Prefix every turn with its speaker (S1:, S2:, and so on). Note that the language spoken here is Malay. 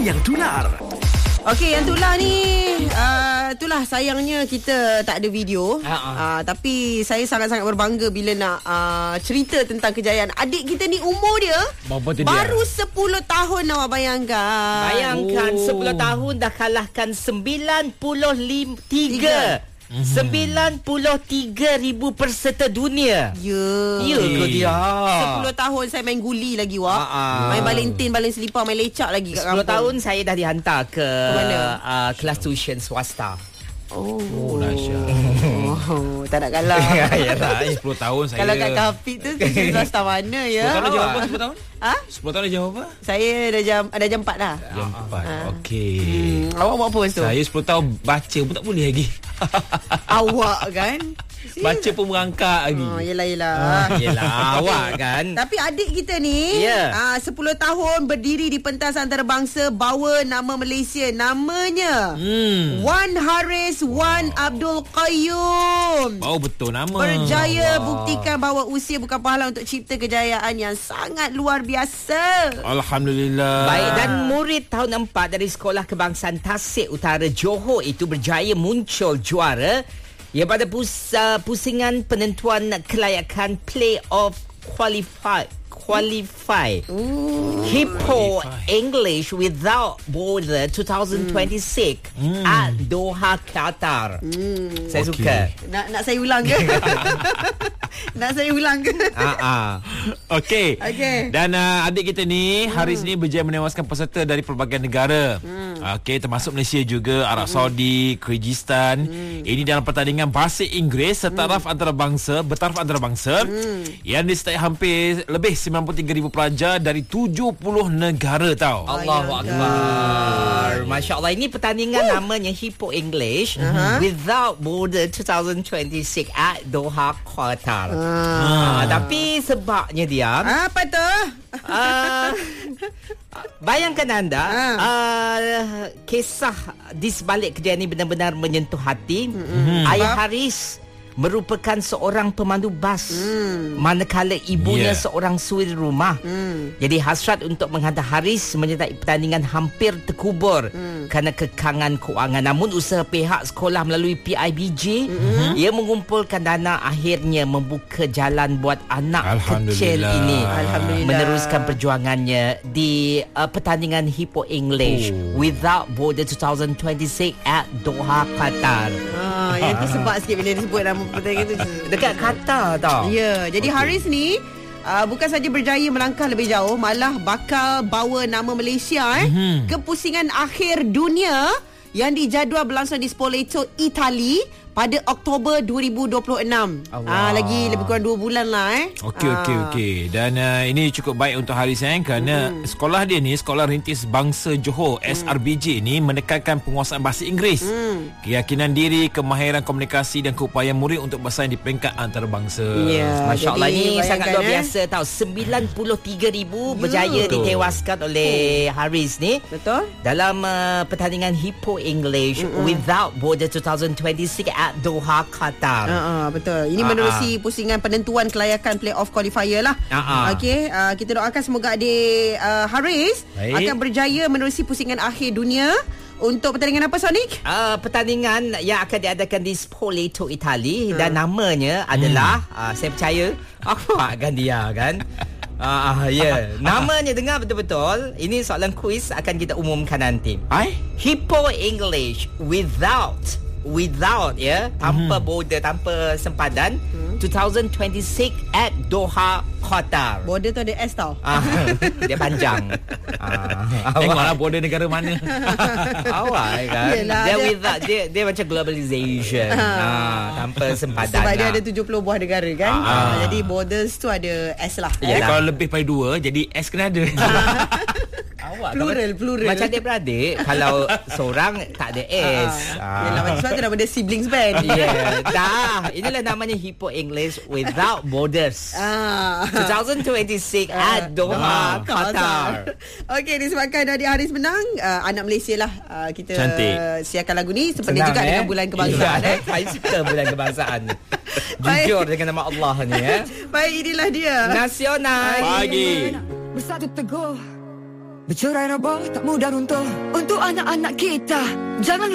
S1: yang tular.
S2: Okey, yang tular ni itulah sayangnya kita tak ada video. Tapi saya sangat-sangat berbangga bila nak cerita tentang kejayaan adik kita ni. Umur dia baru 10 tahun, awak bayangkan.
S3: Bayangkan 10 tahun dah kalahkan 93 93,000 peserta dunia. Ya ke dia?
S2: 10 tahun saya main guli lagi, Wak. Main balentin, balen selipar, main lecak lagi kat
S3: 10
S2: kampung.
S3: tahun saya dah dihantar ke
S2: mana?
S3: kelas tuition swasta.
S1: Dahsyat.
S2: Tak nak kalah.
S3: Yalah.
S1: 10 tahun saya.
S2: Kalau kat Kapit tu swasta mana ya?
S1: 10 tahun dah jam apa 10 tahun? 10 tahun dah jam apa?
S2: Saya dah jam 4 dah.
S1: Jam 4. Okey.
S2: Awak buat apa tu?
S1: Saya 10 tahun baca pun tak boleh lagi.
S2: Awak kan?
S1: Baca pun merangkak lagi.
S2: Yelah.
S3: Yelah, awak kan.
S2: Tapi adik kita ni 10 tahun berdiri di pentas antarabangsa, bawa nama Malaysia. Namanya Wan Haris Wan Abdul Qayyum.
S1: Oh, betul nama.
S2: Berjaya buktikan bahawa usia bukan pahala untuk cipta kejayaan yang sangat luar biasa.
S1: Alhamdulillah.
S3: Baik, dan murid tahun 4 dari Sekolah Kebangsaan Tasik Utara Johor itu berjaya muncul juara pada pusingan penentuan kelayakan Play-off Qualify Hippo English Without Border 2026 at Doha, Qatar. Saya suka.
S2: Nak saya ulang ke? Nak saya ulang ke?
S1: Okey. Dan adik kita ni Haris ni berjaya menewaskan peserta dari pelbagai negara. Okey, termasuk Malaysia juga, Arab Saudi, Kyrgyzstan. Ini dalam pertandingan bahasa Inggeris bertaraf antarabangsa yang disertai hampir lebih 93,000 pelajar dari 70 negara tau.
S3: Allahu Akbar. Masya Allah. Ini pertandingan namanya Hippo English Without Border 2026 at Doha, Qatar. Tapi sebabnya dia
S2: apa tu?
S3: Bayangkan anda kisah di sebalik kejadian ini benar-benar menyentuh hati. Ayah Haris merupakan seorang pemandu bas, manakala ibunya seorang suri rumah. Jadi hasrat untuk menghantar Haris menyertai pertandingan hampir terkubur kerana kekangan kewangan. Namun usaha pihak sekolah melalui PIBG ia mengumpulkan dana, akhirnya membuka jalan buat anak kecil ini meneruskan perjuangannya di pertandingan Hippo English Without Border 2026 at Doha, Qatar.
S2: Yang tersebat sikit bila disebut nama pertandingan tu.
S3: Dekat Qatar tau.
S2: Ya, jadi Haris ni bukan saja berjaya melangkah lebih jauh, malah bakal bawa nama Malaysia ke pusingan akhir dunia yang dijadual berlangsung di Spoleto, Itali pada Oktober 2026. Lagi lebih kurang 2 bulan lah.
S1: Okey. Dan ini cukup baik untuk Haris kerana sekolah dia ni, Sekolah Rintis Bangsa Johor SRBJ ni menekankan penguasaan bahasa Inggeris, keyakinan diri, kemahiran komunikasi dan keupayaan murid untuk bersaing di peringkat antarabangsa.
S3: Masya Allah, ni sangat luar biasa tau. 93,000 berjaya ditewaskan oleh Haris ni.
S2: Betul.
S3: Dalam pertandingan Hippo English Without Border 2026 at Doha, Qatar.
S2: Betul. Ini menerusi pusingan penentuan kelayakan Play-off Qualifier lah. Okey, kita doakan semoga adik Haris akan berjaya menerusi pusingan akhir dunia. Untuk pertandingan apa, Sonic?
S3: Pertandingan yang akan diadakan di Spoleto, Itali, dan namanya adalah saya percaya awak akan dia kan. Namanya dengar betul-betul. Ini soalan kuis akan kita umumkan nanti. Hippo English Without tanpa border, tanpa sempadan 2026 at Doha, Qatar.
S2: Border tu ada S tau.
S3: Dia panjang.
S1: Tengoklah border negara mana.
S3: Awak kan. Yelah, dia macam globalization. Tanpa sempadan.
S2: Sebab dia ada 70 buah negara kan. Jadi borders tu ada S lah.
S1: Kalau lebih pada 2, jadi S kena ada.
S3: Awak
S2: plural.
S3: Macam adik-beradik, kalau seorang tak ada S.
S2: Yelah, macam tu nama dia siblings band.
S3: Dah. Inilah namanya Hippo English Without Borders 2026 at Doha, Qatar.
S2: Okey, disebabkan adik Haris menang, anak Malaysia lah kita siarkan lagu ni seperti juga dengan bulan kebangsaan.
S3: Saya suka bulan kebangsaan. Jujur dengan nama Allah ni.
S2: Baik, inilah dia
S3: Nasional
S1: Pagi
S4: Bersatu teguh Bercerai roboh tak mudah runtuh untuk anak-anak kita. Jangan